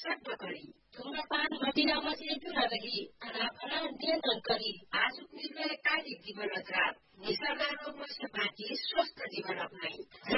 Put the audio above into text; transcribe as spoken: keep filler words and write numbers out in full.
सट्ट करी धूम्रपान मदिरामा सेतुन रही खानापाना नियन्त्रण करी आजुक निर्णयकारी जीवन अचार निसर्गारोगमा से बाँची स्वस्थ जीवन अपनाई